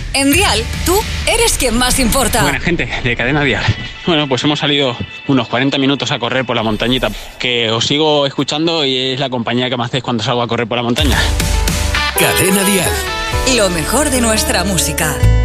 En Dial, tú eres quien más importa. Buena gente de Cadena Dial. Bueno, pues hemos salido unos 40 minutos a correr por la montañita, que os sigo escuchando y es la compañía que me hacéis cuando salgo a correr por la montaña. Cadena Dial. Lo mejor de nuestra música.